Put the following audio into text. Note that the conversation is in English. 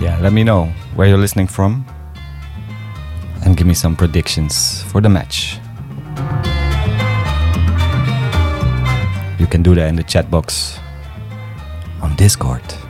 Yeah, let me know where you're listening from and give me some predictions for the match. You can do that in the chat box on Discord.